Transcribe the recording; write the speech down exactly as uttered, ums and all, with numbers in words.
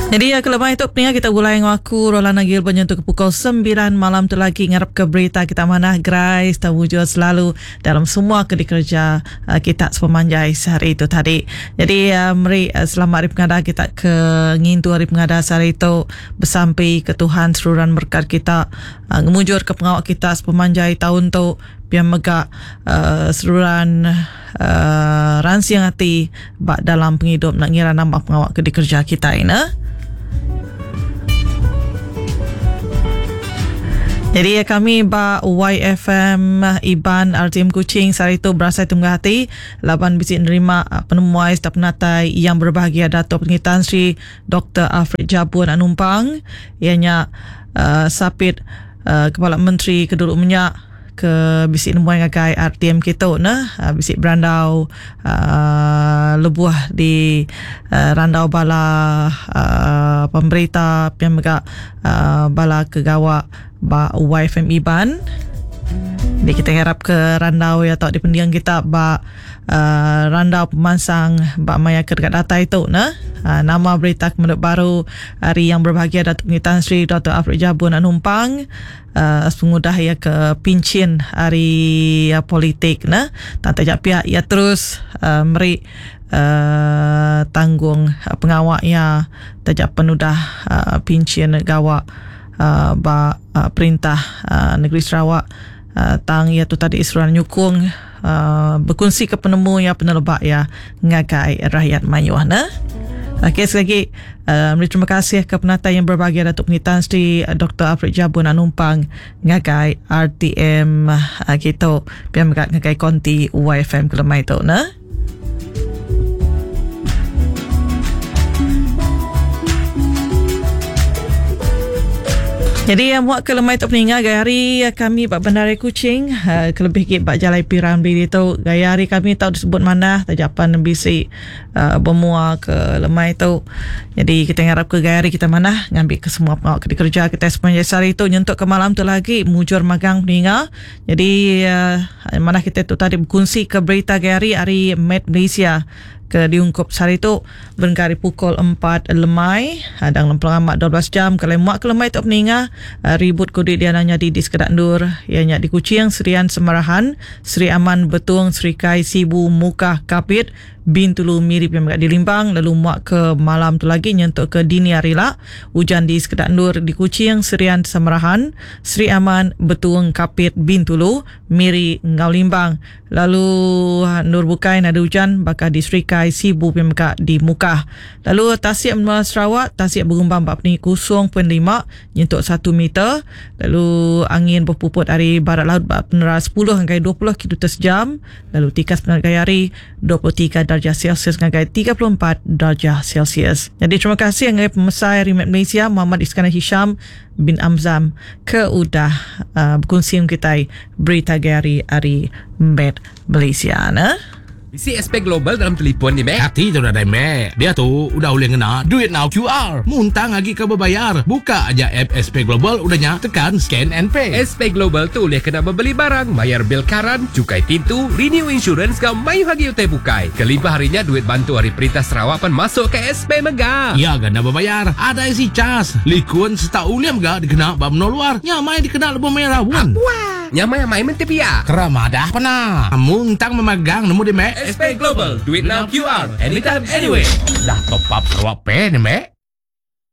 Jadi ya, kalau mai tu peningat kita gulai dengan aku Rolana Gil menyentuh ke pukul sembilan malam tu lagi ngarap ke berita kita mana Grace tak wujud selalu dalam semua kerja kerja uh, kita sepemanjai sehari itu tadi. Jadi uh, mari uh, selamat hari pengada kita ke ngintu hari pengada sehari itu bersampai ke Tuhan seluruhan berkat kita uh, ngemujur ke pengawak kita sepemanjai tahun tu biar megak uh, seluruhan uh, ransiang hati bak dalam penghidup nak ngira nama pengawak kerja kerja kita ini. Jadi kami ba Y F M Iban R T M Kuching sehari itu berasa tunggu hati laban bisik nerima penemuan staf penatai yang berbahagia Dato' Pengitan Sri Doktor Alfred Jabun Anumpang ianya uh, sapit uh, Kepala Menteri Keduluk Minyak ke bisik nemuan ngagai R T M kita nah uh, bisik berandau uh, lebuah di uh, randau bala uh, pemberita yang megak uh, bala kegawak ba Y F M Iban. Jadi kita harap ke randau ya tak di pendiang kita ba uh, randau pemansang ba maya ke dekat data itu nah uh, nama berita kemenut baru hari yang berbahagia Dato' Pengitan Sri Doktor Alfred Jabun Anumpang uh, pengudah ya ke pincin hari uh, politik nah tak tajak pihak ya terus uh, meri uh, tanggung uh, pengawak ya tajak penudah uh, pincin gawak Uh, ba uh, perintah uh, negeri Sarawak uh, tang iaitu tadi Isran nyukung uh, berkongsi ke penemu ya penelebak ya ngagai rakyat mayuh nah. Okey, sekali lagi uh, terima kasih ke penatai yang berbahagia Dato' Pengitan Sri Doktor Alfred Jabun Anumpang ngagai R T M uh, kita biar ngagai konti Y F M kelemai tu nah. Jadi yang buat ke lemai tak peningat gaya hari kami bak Bandar Kuching uh, kelebih kit bak Jalai Piram beli tu gaya hari kami tahu disebut mana tajapan bisi uh, bermua ke lemai tu. Jadi kita harap ke gaya hari kita mana ngambil ke semua pengawak kerja kita sepanjang hari tu nyentuk ke malam tu lagi mujur magang peningat. Jadi uh, mana kita tu tadi berkongsi ke berita gaya hari hari Med Malaysia ke diungkup sehari itu berengkari pukul empat lemai dalam pelamat dua belas jam kalau muak ke lemai tak peningat ribut kudik dia nanya di Diskedak Nur ianya di Kuching Serian Semarahan Sri Aman Betung Sri Kai Sibu Mukah Kapit Bintulu mirip yang di Limbang lalu muak ke malam tu lagi nyentuk ke dini hari lah hujan di Diskedak Nur di Kuching Serian Semarahan Sri Aman Betung Kapit Bintulu miri Ngau Limbang lalu Nur Bukai ada hujan bakal di Sri Kai Sibu pemeka di Mukah. Lalu Tasik Menua Sarawak, Tasik bergumbang empat kosong perpuluhan lima nyentuk satu meter. Lalu angin berpuput dari barat laut penera sepuluh hingga dua puluh kilometer sejam. Lalu tikas penera gaya hari dua puluh tiga darjah Celsius hingga tiga puluh empat darjah Celsius. Jadi terima kasih dengan pemesai Remote Malaysia Muhammad Iskandar Hisham bin Amzam ke udah uh, berkongsi kita berita gaya hari hari Med Malaysia nah. Isi S P Global dalam telefon ni, Mek. Hati tu dah dah, Mek. Dia tu udah boleh ngena Duit Now Q R. Muntang lagi ke berbayar. Buka aja app S P Global, udahnya tekan Scan and Pay. S P Global tu boleh kena membeli barang, bayar bil karan, cukai pintu, renew insurance kau mayu hagi utai bukai. Kelimpah harinya duit bantu hari Perintah Sarawak pan masuk ke S P Mega. Ya, ganda berbayar. Ada isi cas. Likun setau uliam gak dikena bab no luar. Nyamai dikena lebih merah pun. Wah. Nyamai-nyamai mentepia. Keramadah pernah. Muntang memegang nemu di Mek. S P Global, duit now Q R, anytime, anywhere. Dah top up Sarawak Pay ni, Mek.